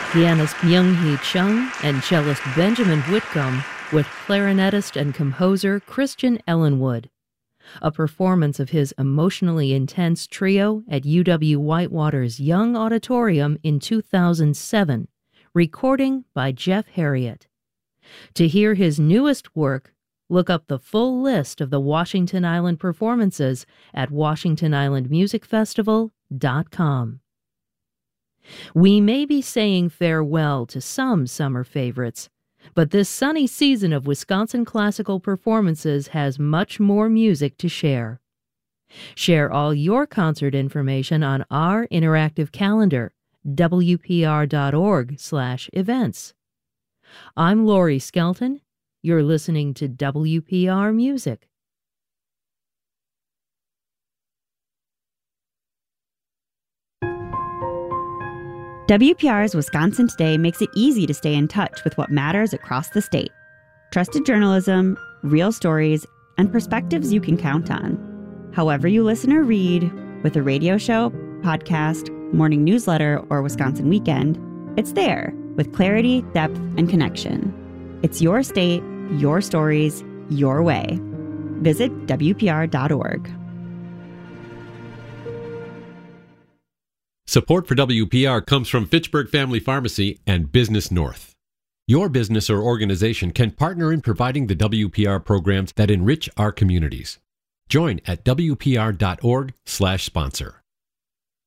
pianist Myung-Hee Chung and cellist Benjamin Whitcomb with clarinetist and composer Christian Ellenwood. A performance of his emotionally intense trio at UW-Whitewater's Young Auditorium in 2007, recording by Jeff Harriet. To hear his newest work, look up the full list of the Washington Island performances at WashingtonIslandMusicFestival.com. We may be saying farewell to some summer favorites, but this sunny season of Wisconsin classical performances has much more music to share. Share all your concert information on our interactive calendar, wpr.org/events. I'm Lori Skelton. You're listening to WPR Music. WPR's Wisconsin Today makes it easy to stay in touch with what matters across the state. Trusted journalism, real stories, and perspectives you can count on. However you listen or read, with a radio show, podcast, morning newsletter, or Wisconsin Weekend, it's there with clarity, depth, and connection. It's your state, your stories, your way. Visit WPR.org. Support for WPR comes from Fitchburg Family Pharmacy and Business North. Your business or organization can partner in providing the WPR programs that enrich our communities. Join at WPR.org/sponsor.